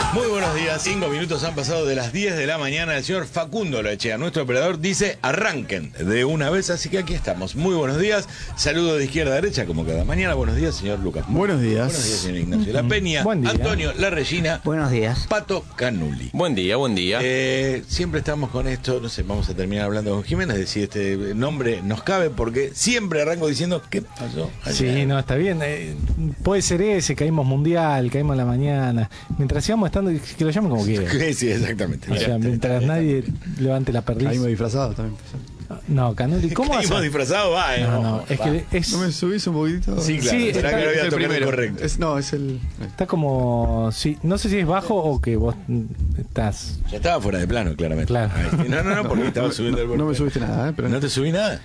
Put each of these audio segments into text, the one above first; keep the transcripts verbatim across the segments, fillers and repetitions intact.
Muy buenos días, cinco minutos han pasado de las diez de la mañana. El señor Facundo Loechea, nuestro operador, dice arranquen de una vez, así que aquí estamos. Muy buenos días, saludo de izquierda a derecha como cada mañana. Buenos días, señor Lucas. Buenos días. Buenos días, señor Ignacio La Peña. Buen día. Antonio La Regina. Buenos días. Pato Canuli. Buen día, buen día. Eh, siempre estamos con esto, no sé, vamos a terminar hablando con Jiménez de si este nombre nos cabe, porque siempre arranco diciendo ¿qué pasó ayer? Sí, no, está bien. Eh, puede ser ese, caímos mundial, caímos en la mañana. Mientras sigamos estando, que lo llamen como quieran. Sí, sí, exactamente. O sea, mientras nadie levante la perdiz. Caímos disfrazados también. No, Canuli, ¿cómo Caímos hace? disfrazados, va, eh. No, no, es va. que es, ¿No me subís un poquitito? Sí, claro, Sí, será está- que lo voy a Es el tocar primero. correcto. Es, no, es el... está como, sí, no sé si es bajo o que vos estás. Ya estaba fuera de plano, claramente. Claro. Ahí. No, no, no, porque estaba subiendo el No, no me volumen. subiste nada, ¿eh? Pero ¿No te subí nada?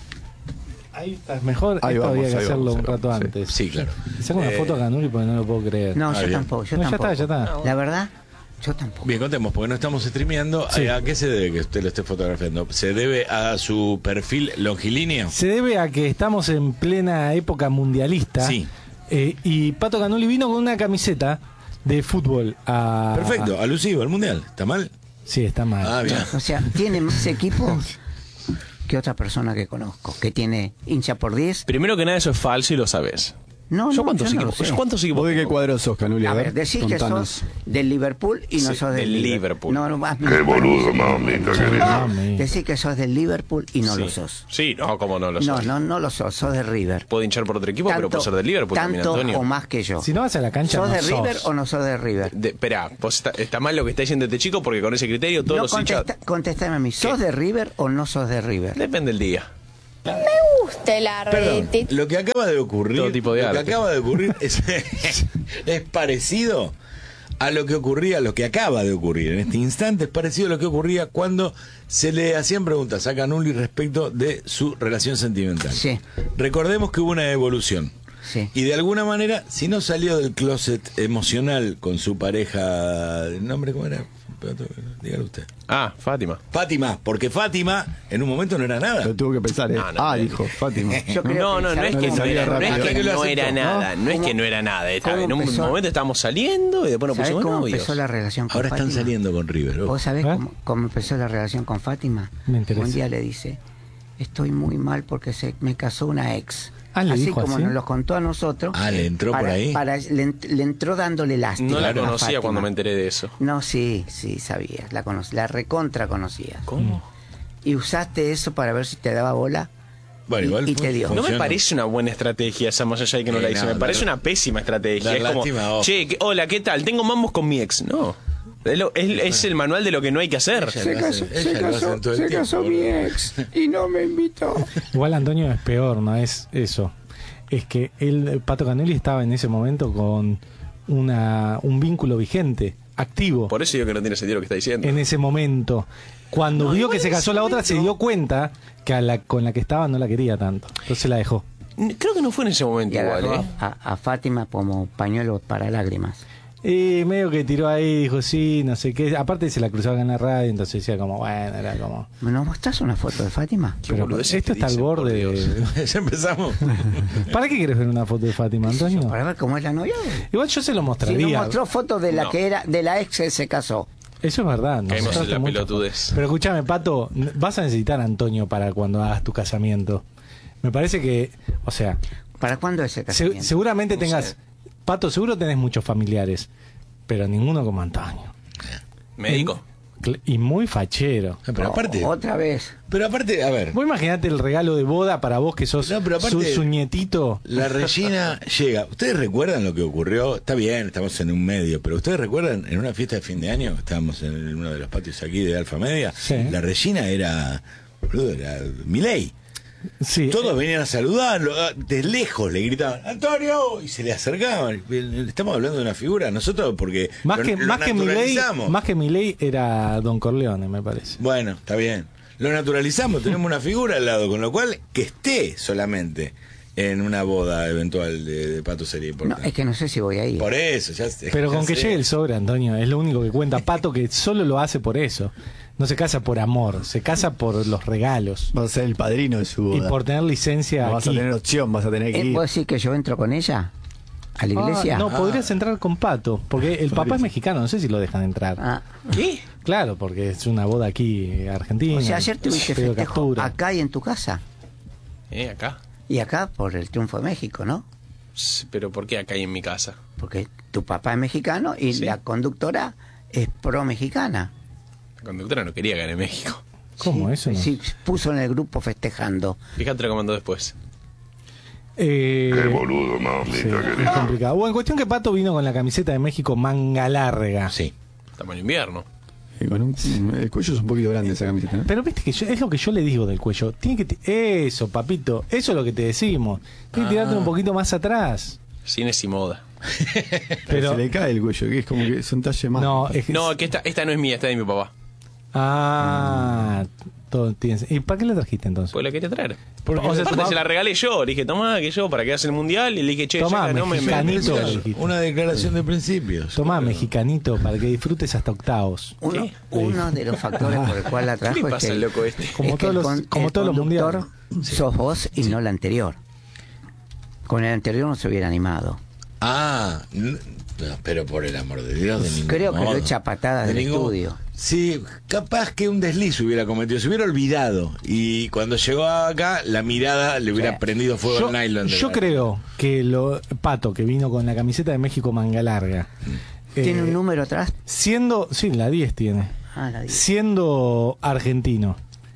Ahí estás mejor. Ahí Esto vamos, había que ahí hacerlo vamos, un ahí rato vamos, sí. antes. Sí, claro. Saca una Eh, foto a Canuli porque no lo puedo creer. No, Ah, yo bien. tampoco, yo No, ya tampoco. está, ya está. La verdad, yo tampoco. Bien, contemos, porque no estamos streameando. Sí. ¿A qué se debe que usted lo esté fotografiando? ¿Se debe a su perfil longilíneo? Se debe a que estamos en plena época mundialista. Sí. Eh, y Pato Canuli vino con una camiseta de fútbol. A... Perfecto, alusivo al mundial. ¿Está mal? Sí, está mal. Ah, bien. O sea, tiene más equipos que otra persona que conozco, que tiene hincha por diez. Primero que nada, eso es falso y lo sabes. No, ¿Yo no, cuántos yo no equipos? lo sé. ¿Cuántos equipos? ¿Vos de qué tengo? cuadro sos, Canuli? A ver, decís que contanos. sos del Liverpool y no Sí, sos del, del Liverpool. No, no, más Qué boludo, mamita querida. Mami. Decís que sos del Liverpool y no sí. lo sos. Sí, no, cómo no lo No, soy. no, no lo sos, sos de River. Puedo hinchar por otro equipo, pero puedo ser del Liverpool también, tanto Antonio. o más que yo. Si no vas a la cancha, ¿Sos no de River sos. o no sos de River? De- Espera, vos está, está mal lo que está diciendo este chico porque con ese criterio todos No, los hinchas... contesta, contestame a mí. ¿Sos de River o no sos de River? Depende del día. gusta el Perdón, arte. lo que acaba de ocurrir, Todo tipo de lo que arte. acaba de ocurrir es, es parecido a lo que ocurría, lo que acaba de ocurrir en este instante, es parecido a lo que ocurría cuando se le hacían preguntas a Canuli respecto de su relación sentimental. Sí. Recordemos que hubo una evolución. Sí. Y de alguna manera, si no salió del closet emocional con su pareja, ¿el nombre cómo era? Dígalo usted. Ah, Fátima. Fátima, porque Fátima en un momento no era nada. Lo tuvo que pensar, ¿eh? No, no, ah, no. dijo, Fátima. Yo creo No, que, no, no ¿sabes es no que le no salía era, no, es rápido. que ¿Para qué lo no aceptó? era nada, no es ¿Cómo- que no era nada. Está, cómo en un empezó? momento estábamos saliendo y después nos ¿Sabés pusimos cómo novios. empezó la relación con Ahora Fátima? están saliendo con River. ojo. ¿Vos sabés ¿Eh? cómo, cómo empezó la relación con Fátima? Me interesa. Un día le dice, estoy muy mal porque se me casó una ex. Ah, ¿le así dijo como así? nos los contó a nosotros. Ah, ¿le entró para- por ahí? para- le, ent- le entró dándole lástima. No la a conocía Fátima. cuando me enteré de eso. No, sí, sí, sabías. La, cono- la recontra conocías. ¿Cómo? Y usaste eso para ver si te daba bola. Bueno, y- igual y fue- te dio. No me funcionó. parece una buena estrategia esa, más allá de que no Eh, la hice. no, me dar- parece una pésima estrategia. dar Es como, lástima, ojo. che, ¿qué- hola, ¿qué tal? Tengo mambos con mi ex. No. Es, lo- es- es el manual de lo que no hay que hacer. Ella lo hace- ella lo hace todo el tiempo, boludo. ex y no me invitó. Igual Antonio es peor, no es eso. Es que el Pato Canuli estaba en ese momento con una un vínculo vigente, activo, Por eso digo que no tiene sentido lo que está diciendo. en ese momento. Cuando vio que se casó la otra, se dio cuenta que a la con la que estaba no la quería tanto. Entonces la dejó. Creo que no fue en ese momento Y igual, agarró ¿eh? a, a Fátima como pañuelo para lágrimas. Y medio que tiró ahí, dijo sí, no sé qué. Aparte se la cruzaba en la radio, entonces decía como, bueno, era como... ¿Nos mostrás una foto de Fátima? Pero boludeces esto que está al dicen, por borde Dios. de... Ya empezamos. ¿Para qué quieres ver una foto de Fátima, Antonio? Para ver cómo es la novia. Igual yo se lo Si mostraría. nos mostró fotos de la No. que era, de la ex que se casó. Eso es verdad. nos Caímos en mostraste la mucho. pelotudez. Pero escúchame, Pato, n- vas a necesitar a Antonio para cuando hagas tu casamiento. Me parece que, o sea, ¿Para cuándo es ese se- casamiento? seguramente No tengas... sé. Pato, seguro tenés muchos familiares, pero ninguno como Antonio. Médico. Cl- Y muy fachero. Pero aparte, O- otra vez. pero aparte, a ver, Vos imaginate el regalo de boda para vos que sos No, pero aparte- su, su nietito. la Regina llega. ¿Ustedes recuerdan lo que ocurrió? Está bien, estamos en un medio, pero ¿ustedes recuerdan en una fiesta de fin de año? Estábamos en uno de los patios aquí de Alfa Media. Sí. La Regina era, boludo, era Milei. Sí, Todos venían a saludarlo, ah, de lejos le gritaban, ¡Antonio! Y se le acercaban. Estamos hablando de una figura, nosotros porque más lo- que, lo más que Milei, naturalizamos. más que Milei era Don Corleone, me parece. Bueno, está bien. Lo naturalizamos, tenemos una figura al lado, con lo cual que esté solamente en una boda eventual de, de Pato sería No, importante. es que no sé si voy a ir. Por eso, ya sé, Pero ya con que sé. llegue el sobre, Antonio, es lo único que cuenta. Pato que solo lo hace por eso. No se casa por amor, se casa por los regalos. Vas a ser el padrino de su Y boda. por tener licencia No vas a aquí. tener opción, vas a tener que Eh, ir. ¿Puedo decir que yo entro con ella? ¿A la iglesia? Ah, no, podrías entrar con Pato, porque el papá es mexicano, no sé si lo dejan entrar. Ah. ¿Qué? Claro, porque es una boda aquí eh, argentina. O sea, ayer tuviste pero festejo captura. acá y en tu casa. ¿Eh? ¿Acá? Y acá por el triunfo de México, ¿no? Sí, pero ¿por qué acá y en mi casa? Porque tu papá es mexicano y Sí. la conductora es pro-mexicana. La conductora no quería ganar en México. ¿Cómo Sí, eso? No? Sí, puso en el grupo festejando. Fíjate lo que mandó después. Eh, Qué boludo, sí, mamita es querida. complicado. Bueno, en cuestión que Pato vino con la camiseta de México manga larga. Sí. Estamos en invierno. Y con un- el cuello es un poquito grande esa camiseta, ¿no? Pero viste que yo- es lo que yo le digo del cuello. Tiene que ti- eso, papito, eso es lo que te decimos. Tiene que tirarte un poquito más atrás. Cines y moda. Pero se le cae el cuello, que es como que es un talle más. no, es que- No, que esta, esta no es mía, esta es de mi papá. Ah, todo tiene. ¿Y para qué la trajiste entonces? Pues la quería traer. Porque o sea, tu aparte papá- se la regalé yo. Le dije, tomá, que yo, para que hagas el mundial. Y le dije, che, Tomá, ya, no me, me, me- mexicanito. me- dijiste. Una declaración de principios. Tomá, Claro. mexicanito, para que disfrutes hasta octavos. Uno, ¿Qué? uno de los factores por el cual la ¿Qué le trajo es pasa que, al loco este? Como es que todos el los- con- como el todos los conductor mundiales. sos vos y no la anterior. Con el anterior no se hubiera animado. Ah, n- no, pero por el amor de Dios, de ningún Creo que lo modo. echa patadas De del ningún- estudio. Sí, capaz que un desliz hubiera cometido, se hubiera olvidado y cuando llegó acá la mirada le hubiera Sí. prendido fuego Yo, al nylon. de yo la- creo que lo Pato, que vino con la camiseta de México manga larga, ¿Tiene eh, un número atrás? siendo, sí, la diez tiene, Ah, la diez. siendo argentino,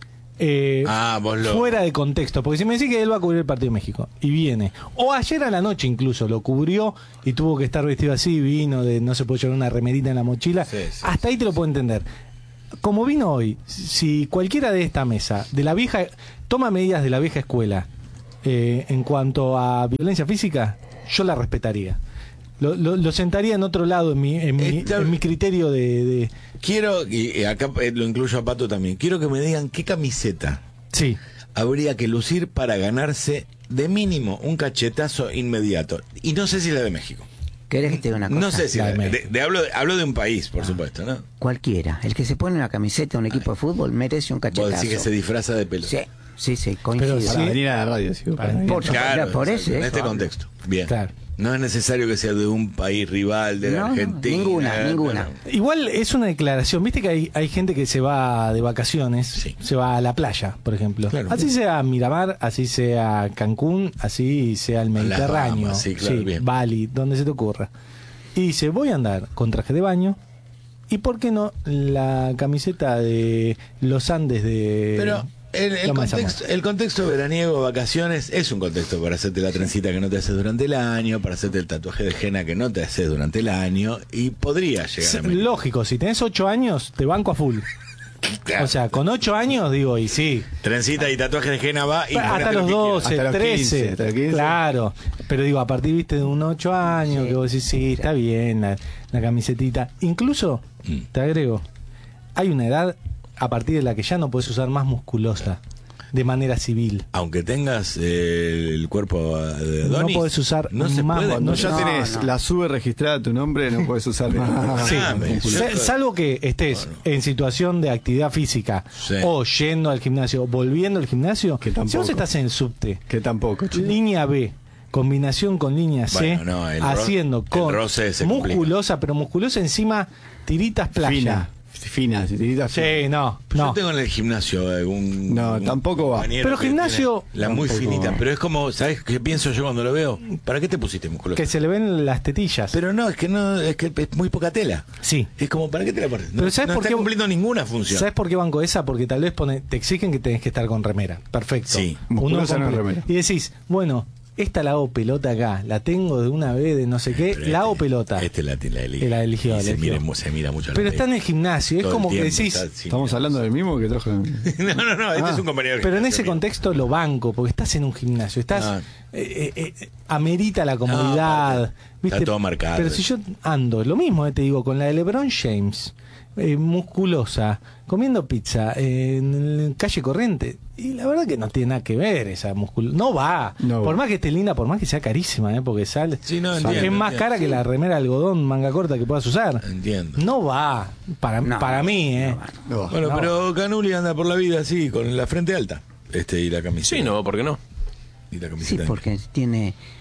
eh, Ah, vos lo- fuera de contexto, porque si me decís que él va a cubrir el partido de México y viene, o ayer a la noche incluso lo cubrió y tuvo que estar vestido así, vino de no se puede llevar una remerita en la mochila, Sí, sí, hasta ahí te lo puedo entender. Como vino hoy, si cualquiera de esta mesa, de la vieja, toma medidas de la vieja escuela eh, en cuanto a violencia física, yo la respetaría. Lo, lo- lo sentaría en otro lado en mi, en mi, Está- en mi criterio de, de- Quiero, y acá eh, lo incluyo a Pato también, quiero que me digan qué camiseta Sí, habría que lucir para ganarse de mínimo un cachetazo inmediato. Y no sé si la de México. ¿Querés que te diga una cosa? No sé si La la de de, México. de- de- hablo, de- hablo de un país, por supuesto, ¿no? Cualquiera. El que se pone una camiseta de un equipo de fútbol merece un Vos cachetazo. decís que se disfraza de pelo. Sí, sí, sí, coincido. Pero Para sí. venir a la radio, sí, para venir. Por Claro, por exacto, ese, en este eso contexto. Bien. Claro. No es necesario que sea de un país rival, de la No, no, Argentina. ninguna, no, ninguna. no. igual es una declaración. Viste que hay, hay gente que se va de vacaciones, Sí. se va a la playa, por ejemplo. Claro. Así sea Miramar, así sea Cancún, así sea el Las Mediterráneo, Bahamas, sí, claro, bien. Bali, donde se te ocurra. Y dice, voy a andar con traje de baño. ¿Y por qué no la camiseta de los Andes de Pero el, el Loma de contexto, Zamora? el contexto veraniego, vacaciones, es un contexto para hacerte la trencita que no te haces durante el año, para hacerte el tatuaje de henna que no te haces durante el año, y podría llegar Sí, a México. lógico, si tenés ocho años, te banco a full. Claro. O sea, con ocho años, digo, y sí. Trencita y tatuaje de henna va y hasta ponete lo los que doce, Hasta los trece. quince, hasta los quince. Claro. Pero digo, a partir, viste, de unos ocho años, Sí. que vos decís, sí, está bien la, la camisetita. Incluso, Mm. te agrego, hay una edad a partir de la que ya no puedes usar más musculosa de manera civil. Aunque tengas eh, el cuerpo de No Adonis, podés usar no se más puede. Cuando No, ya no, tenés no. la sube registrada a tu nombre, no puedes usar más. Sí, Ah, me- Sa- yo- salvo que estés en situación de actividad física Sí. o yendo al gimnasio o volviendo al gimnasio. Que Si tampoco. vos estás en el subte, Que tampoco, chico. línea B, combinación con línea C, Bueno, no, el ro- haciendo el con roce se complica. musculosa, pero musculosa encima, tiritas playa. Fina. Fina, si tiritas Sí, no, Yo no. tengo en el gimnasio algún. No, un tampoco va. compañero Pero que gimnasio- tiene La muy Tampoco finita, va. pero es como, ¿sabes qué pienso yo cuando lo veo? ¿Para qué te pusiste musculoso? Que se le ven las tetillas. Pero no, es que no, es que es muy poca tela. Sí. Es como, ¿para qué te la pones? No, Pero ¿sabes no por está qué- cumpliendo ninguna función. ¿Sabes por qué banco esa? Porque tal vez pone, te exigen que tenés que estar con remera. Perfecto. Sí. Musculosa no es comple- remera. Y decís, bueno, esta la hago pelota acá, la tengo de una vez de no sé qué, Pero la hago este- pelota. Este la, la eligió. Que la eligió, Y la se, eligió. mira, mu- se mira mucho. la Pero ley. está en el gimnasio, es Todo el como que tiempo decís... está sin- Estamos hablando del mismo que trajo. No, no, no, este Ah. es un compañero. de Pero en gimnasio ese mío. contexto lo banco, porque estás en un gimnasio, estás Ah. eh, eh, eh, amerita la comodidad, aparte, ¿viste? está todo marcado. Pero si yo ando, lo mismo eh, te digo, con la de LeBron James, eh, musculosa, comiendo pizza eh, en calle Corriente, y la verdad que no tiene nada que ver esa musculosa, no va, No por va. más que esté linda, por más que sea carísima, eh, porque sale, Sí, no, es entiendo, más entiendo. cara que la remera de algodón manga corta que puedas usar. Entiendo. No va, para, No, para mí, eh. no va, No va. Bueno, No. pero Canuli anda por la vida así, con la frente alta. Este y la camiseta. Sí, no, ¿por qué no? Y la Sí, camiseta. porque tiene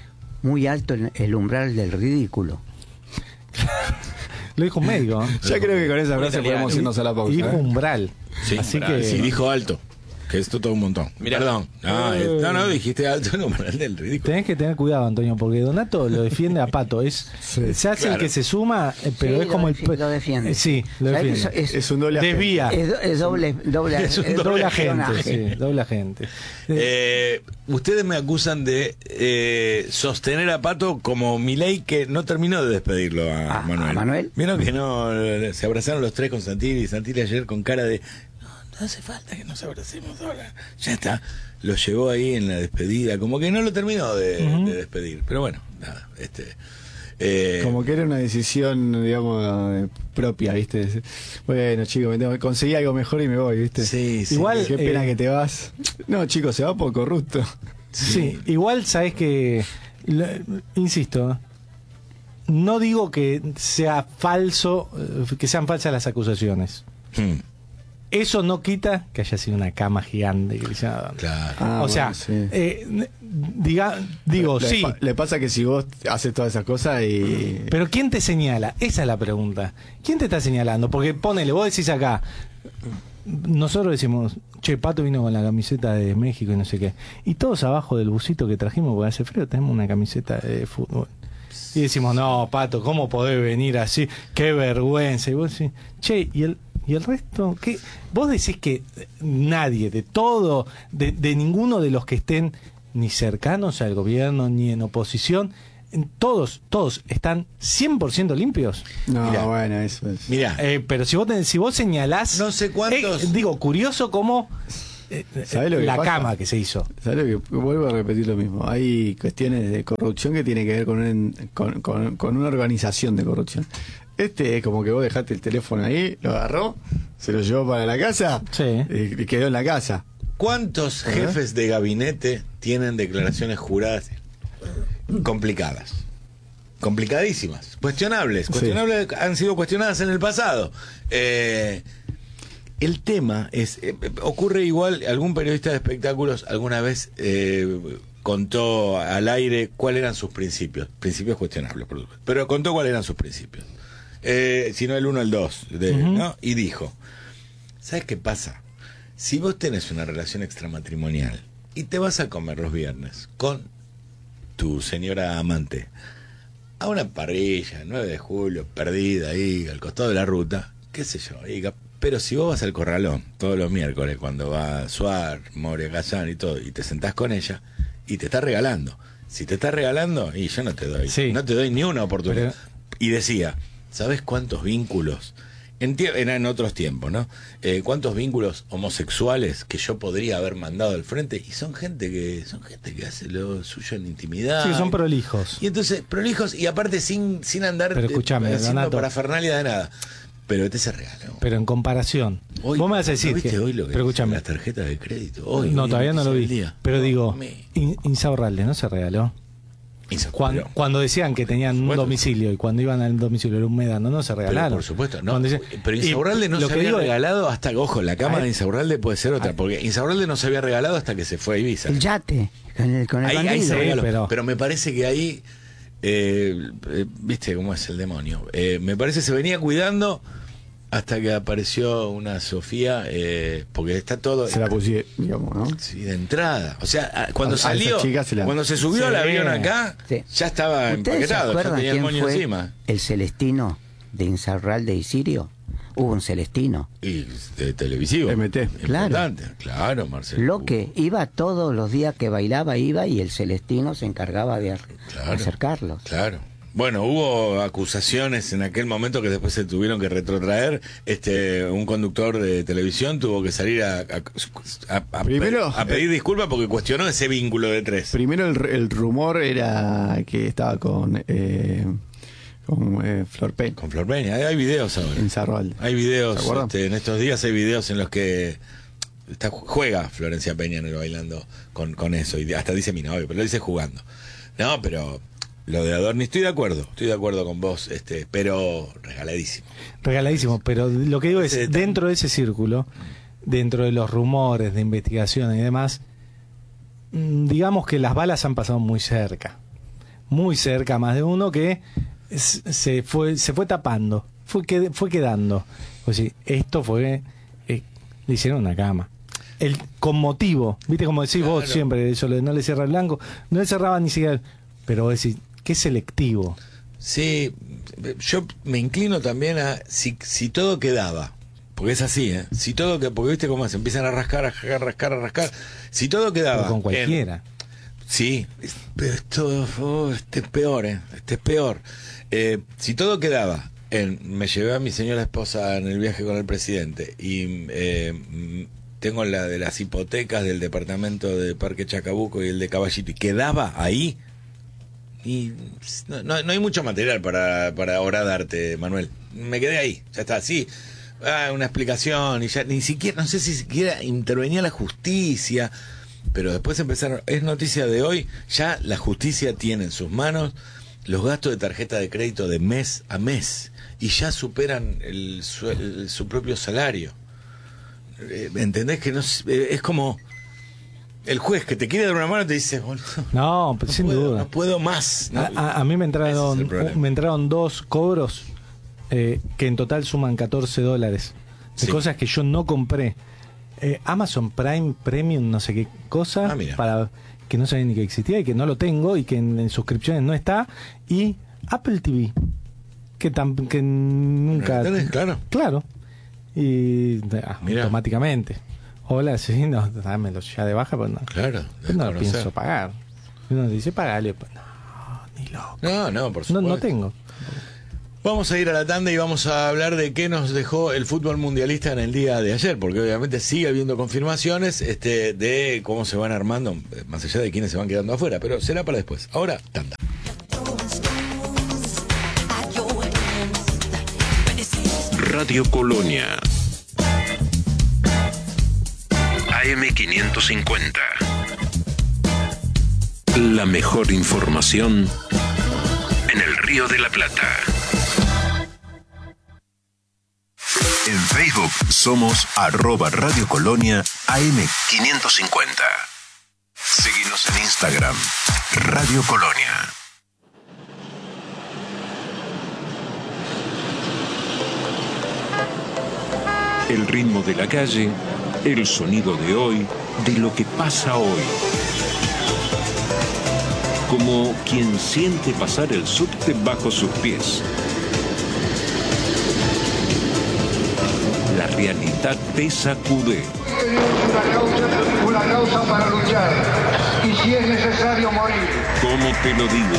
muy alto el, el umbral del ridículo. Lo dijo un médico. ¿eh? Ya creo que con esa frase italiano. podemos irnos a la pausa. Dijo ¿eh? umbral. Sí, Así pará, que. sí, dijo alto. Que esto todo un montón. Mirá. Perdón. No, eh, no, no, dijiste alto, no, para el del ridículo. Tenés que tener cuidado, Antonio, porque Donato lo defiende a Pato. Es, Sí, se hace claro. el que se suma, eh, pero Sí, es como lo el. defi- lo defiende. Eh, Sí, lo ¿Sabés que defiende. eso es- Es un doble agente. Desvía. Es, do- es doble, doble, Es un es Doble espionaje. agente, sí, doble agente. Eh, ustedes me acusan de eh, sostener a Pato como Milei, que no terminó de despedirlo a ¿A- Manuel. a Manuel? Vieron que no, eh, se abrazaron los tres con Santilli y Santilli ayer con cara de no, no hace falta que nos abracemos ahora. Ya está. Lo llevó ahí en la despedida, como que no lo terminó de, Ujú. de despedir. Pero bueno, nada, este eh, Como que era una decisión, digamos, eh, propia, ¿viste? Bueno, chicos, me tengo que conseguir algo mejor y me voy, ¿viste? sí, sí. Igual- Qué pena eh, que te vas. No, chicos, se va por corrupto. Sí, igual sabes que, lo- insisto, no digo que sea falso, eh, que sean falsas las acusaciones. Hmm, Eso no quita que haya sido una cama gigante. Que le hicieron- claro. Ah, o sea, bueno, sí. eh, diga, digo, le, sí, pa- le pasa que si vos haces todas esas cosas y... pero ¿quién te señala? Esa es la pregunta. ¿Quién te está señalando? Porque ponele, vos decís acá, nosotros decimos, che, Pato vino con la camiseta de México y no sé qué. Y todos abajo del busito que trajimos, porque hace frío, tenemos una camiseta de fútbol. Y decimos, no, Pato, ¿cómo podés venir así? Qué vergüenza. Y vos decís, che, ¿y el, y el resto? ¿Qué? Vos decís que nadie, de todo, de, de ninguno de los que estén ni cercanos al gobierno, ni en oposición, en todos, todos están cien por ciento limpios. No, Mirá. bueno, eso es... Mirá, Eh, pero si vos, tenés- si vos señalás... No sé cuántos- eh, digo, curioso cómo... eh, ¿Sabés lo que la pasa? cama que se hizo. ¿Sabes lo que? Vuelvo a repetir lo mismo. Hay cuestiones de corrupción que tienen que ver con, un- con, con- con una organización de corrupción. Este es como que vos dejaste el teléfono ahí, lo agarró, se lo llevó para la casa Sí. y, y quedó en la casa. ¿cuántos jefes de gabinete tienen declaraciones juradas complicadas? Complicadísimas, cuestionables, cuestionables, han sido cuestionadas en el pasado. Eh, el tema es, eh, ocurre igual, algún periodista de espectáculos alguna vez eh, contó al aire cuáles eran sus principios, principios cuestionables, por supuesto, pero contó cuáles eran sus principios. Eh, si no el uno, el dos, de- Ujú. ¿no? Y dijo, ¿sabes qué pasa? Si vos tenés una relación extramatrimonial y te vas a comer los viernes con tu señora amante a una parrilla, nueve de julio, perdida ahí, al costado de la ruta, qué sé yo, diga, pero si vos vas al Corralón todos los miércoles cuando va Suar, Moria Kazan y todo, y te sentás con ella y te está regalando. Si te está regalando, y yo no te doy, Sí. no te doy ni una oportunidad. Pero- Y decía, ¿sabés cuántos vínculos? En tie- era en otros tiempos, ¿no? Eh, ¿Cuántos vínculos homosexuales que yo podría haber mandado al frente? Y son gente que son gente que hace lo suyo en intimidad. Sí, son prolijos. Y entonces, prolijos y aparte sin, sin andar Pero eh, escúchame, haciendo Donato. parafernalia de nada. Pero este se regaló. Pero en comparación, Hoy, vos me vas a decir ¿no viste que, hoy lo que pero escúchame, las tarjetas de crédito? Hoy, no, hoy, todavía no lo noticia vi. del día. Pero digo, Me- In- Insaurralde no se regaló. Insa- Cuando, pero- cuando decían que tenían un supuesto. domicilio y cuando iban al domicilio era un médano, no se pero regalaron. por supuesto, no. Cuando decían- Pero y Insaurralde no lo se que había digo es- regalado hasta, ojo, la cama Ay. de Insaurralde puede ser otra, Ay. porque Insaurralde no se había regalado hasta que se fue a Ibiza. El yate, con el, con el Ahí, ahí bandido. se regaló. pero- Pero... me parece que ahí, eh, eh, viste cómo es el demonio. Eh, me parece que se venía cuidando hasta que apareció una Sofía, eh, porque está todo Se la pusieron, digamos, ¿no? sí, de entrada. O sea, a- cuando A- a esa salió, chica se la- cuando se subió Sí. al avión acá, Sí. ya estaba ¿Ustedes se empaquetado, ya acuerdan tenía el quién moño fue encima. el Celestino de Insaurralde y Sirio? Hubo un Celestino. Y de televisivo. M T. Claro. Importante. Claro, Marcelo. Lo que iba todos los días que bailaba, iba y el Celestino se encargaba de ar- Claro. acercarlos. Claro. Bueno, hubo acusaciones en aquel momento que después se tuvieron que retrotraer. Este, un conductor de televisión tuvo que salir a, a, a- a Primero, pe- a pedir disculpas porque cuestionó ese vínculo de tres. Primero el, el rumor era que estaba con, eh, con eh, Flor Penn, Con Flor Peña. Hay, hay videos ahora. en Zarralde. Hay ¿Se videos. acuerdan? Este, en estos días hay videos en los que está, juega Florencia Peña en el bailando con, con eso. Y hasta dice mi novio, pero lo dice jugando. No, pero lo de Adorni, estoy de acuerdo. Estoy de acuerdo con vos, este, pero regaladísimo. Regaladísimo, pero lo que digo es, Ese detalle. dentro de ese círculo, dentro de los rumores de investigación y demás, mm, digamos que las balas han pasado muy cerca. muy cerca, más de uno, que se fue se fue tapando, fue, que, fue quedando. Pues sí, esto fue, eh, le hicieron una cama. El, con motivo, viste como decís claro. vos siempre, eso no le cierra el blanco, no le cerraba ni siquiera, pero decís, qué selectivo. Sí, yo me inclino también a si, si todo quedaba, porque es así, ¿eh? Si todo que, porque viste cómo se empiezan a rascar, a rascar, a rascar, a rascar, si todo quedaba. Pero con cualquiera. En, sí, pero esto, oh, este es peor, ¿eh? Este es peor. Eh, si todo quedaba en, me llevé a mi señora esposa en el viaje con el presidente y eh, tengo la de las hipotecas del departamento de Parque Chacabuco y el de Caballito, y quedaba ahí, y no, no, no hay mucho material para, para ahora darte, Manuel. Me quedé ahí, ya está, sí. Ah, una explicación, y ya ni siquiera, no sé si siquiera intervenía la justicia, pero después empezaron, es noticia de hoy, ya la justicia tiene en sus manos los gastos de tarjeta de crédito de mes a mes, y ya superan el, su, el, su propio salario. ¿Entendés? Que no es como el juez que te quiere dar una mano y te dice, boludo, no, no sin puedo, duda. no puedo más. ¿no? A, a, a mí me entraron, me entraron dos cobros eh, que en total suman catorce dólares de sí. cosas que yo no compré. Eh, Amazon Prime Premium, no sé qué cosa, ah, para que no sabía ni que existía y que no lo tengo y que en, en suscripciones no está, y Apple T V que, tan, que nunca. ¿Tenés? Claro. Claro. Y ah, automáticamente. Hola, sí, no, dámelo ya de baja, pues no. Claro. Pues no lo pienso pagar. Uno dice, pagale. Pues no, ni loco. No, no, por supuesto. No, no tengo. Vamos a ir a la tanda y vamos a hablar de qué nos dejó el fútbol mundialista en el día de ayer, porque obviamente sigue habiendo confirmaciones este, de cómo se van armando, más allá de quiénes se van quedando afuera, pero será para después. Ahora, tanda. Radio Colonia A M quinientos cincuenta. La mejor información en el Río de la Plata. En Facebook somos arroba Radio Colonia A M quinientos cincuenta. Seguinos en Instagram, Radio Colonia. El ritmo de la calle, el sonido de hoy, de lo que pasa hoy. Como quien siente pasar el subte bajo sus pies. La realidad te sacude. Una causa, una causa para luchar, y si es necesario morir. ¿Cómo te lo digo?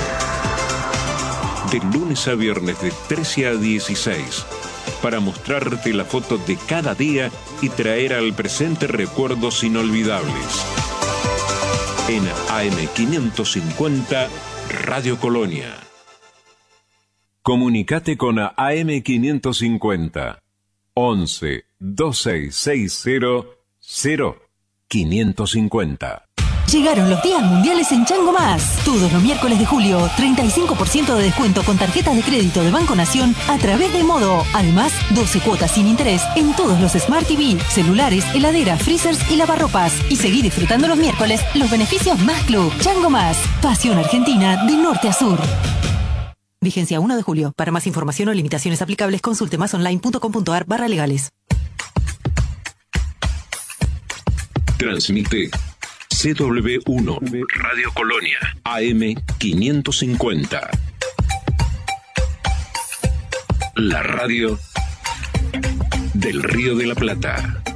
De lunes a viernes de trece a dieciséis, para mostrarte la foto de cada día y traer al presente recuerdos inolvidables. En A M quinientos cincuenta, Radio Colonia. Comunicate con A M quinientos cincuenta. once, veintiséis sesenta, cero, quinientos cincuenta. Llegaron los días mundiales en Chango Más. Todos los miércoles de julio, treinta y cinco por ciento de descuento con tarjetas de crédito de Banco Nación a través de Modo. Además, doce cuotas sin interés en todos los Smart T V, celulares, heladeras, freezers y lavarropas. Y seguí disfrutando los miércoles los beneficios Más Club. Chango Más. Pasión Argentina de norte a sur. Vigencia uno de julio. Para más información o limitaciones aplicables, consulte masonline punto com punto a r barra legales. Transmite C W uno, Radio Colonia, A M quinientos cincuenta. La radio del Río de la Plata.